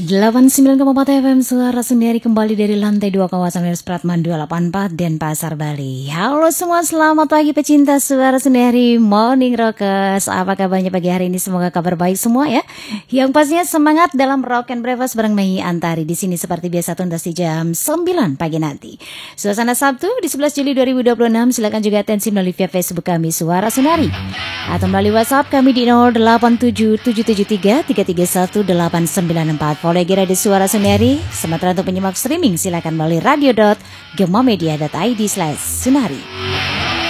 89,4 FM Suara Sendiri kembali dari lantai 2 kawasan Res Pratman 284 Denpasar, Bali. Halo semua, selamat pagi pecinta Suara Sendiri, Morning Rockers. Apa kabarnya pagi hari ini? Semoga kabar baik semua ya. Yang pastinya semangat dalam Rock and Breakfast bareng Mei Antari di sini seperti biasa tuntas di jam 9 pagi nanti. Suasana Sabtu di 11 Juli 2026. Silakan juga atensi melalui via Facebook kami Suara Sendiri atau melalui WhatsApp kami di 087773318994. Follow IG Radio Suara Sendiri. Sementara untuk penyimak streaming silakan melalui radio.gemamedia.id/Sunari.